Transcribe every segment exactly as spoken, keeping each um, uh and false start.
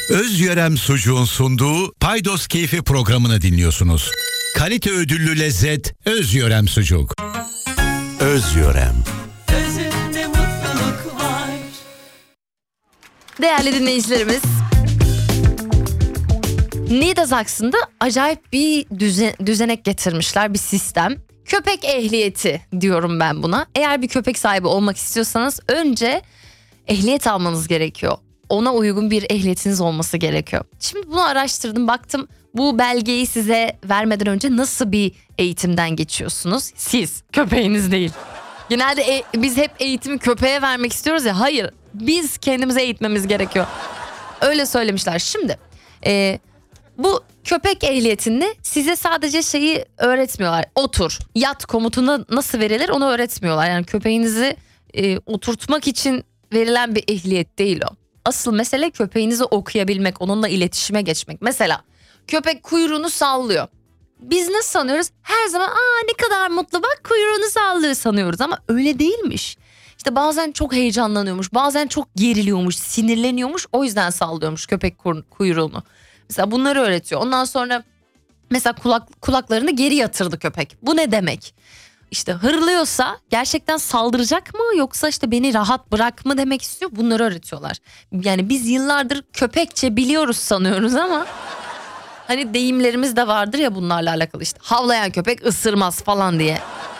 Özyörem Sucuğun sunduğu Paydos Keyfi programını dinliyorsunuz. Kalite ödüllü lezzet Özyörem Sucuk. Özyörem. Özünde mutluluk var. Değerli dinleyicilerimiz, Niedersachsen'da acayip bir düzen, düzenek getirmişler, bir sistem. Köpek ehliyeti diyorum ben buna. Eğer bir köpek sahibi olmak istiyorsanız önce ehliyet almanız gerekiyor. Ona uygun bir ehliyetiniz olması gerekiyor. Şimdi bunu araştırdım, baktım bu belgeyi size vermeden önce nasıl bir eğitimden geçiyorsunuz? Siz, köpeğiniz değil. Genelde e- biz hep eğitimi köpeğe vermek istiyoruz ya. Hayır, biz kendimize eğitmemiz gerekiyor. Öyle söylemişler. Şimdi e, bu köpek ehliyetinde size sadece şeyi öğretmiyorlar. Otur, yat komutuna nasıl verilir onu öğretmiyorlar. Yani köpeğinizi e, oturtmak için verilen bir ehliyet değil o. Asıl mesele köpeğinizi okuyabilmek, onunla iletişime geçmek. Mesela köpek kuyruğunu sallıyor. Biz nasıl sanıyoruz? Her zaman aa ne kadar mutlu, bak kuyruğunu sallıyor sanıyoruz ama öyle değilmiş. İşte bazen çok heyecanlanıyormuş, bazen çok geriliyormuş, sinirleniyormuş, o yüzden sallıyormuş köpek kuyruğunu. Mesela bunları öğretiyor. Ondan sonra mesela kulak, kulaklarını geri yatırdı köpek. Bu ne demek? İşte hırlıyorsa gerçekten saldıracak mı yoksa işte beni rahat bırak mı demek istiyor, bunları öğretiyorlar. Yani biz yıllardır köpekçe biliyoruz sanıyoruz ama hani deyimlerimiz de vardır ya bunlarla alakalı, işte havlayan köpek ısırmaz falan diye.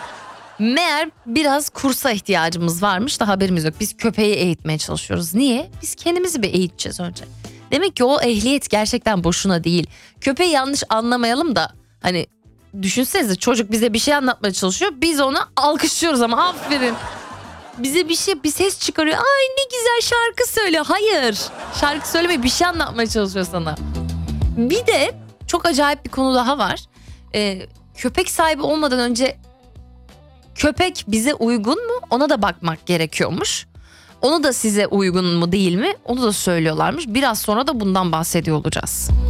Meğer biraz kursa ihtiyacımız varmış da haberimiz yok. Biz köpeği eğitmeye çalışıyoruz. Niye? Biz kendimizi bir eğiteceğiz önce. Demek ki o ehliyet gerçekten boşuna değil. Köpeği yanlış anlamayalım da hani düşünsenize, çocuk bize bir şey anlatmaya çalışıyor. Biz onu alkışlıyoruz ama aferin. Bize bir şey, bir ses çıkarıyor. Ay ne güzel şarkı söylüyor. Hayır, şarkı söylemeye, bir şey anlatmaya çalışıyor sana. Bir de çok acayip bir konu daha var. Ee, köpek sahibi olmadan önce köpek bize uygun mu? Ona da bakmak gerekiyormuş. Onu da size uygun mu değil mi? Onu da söylüyorlarmış. Biraz sonra da bundan bahsediyor olacağız.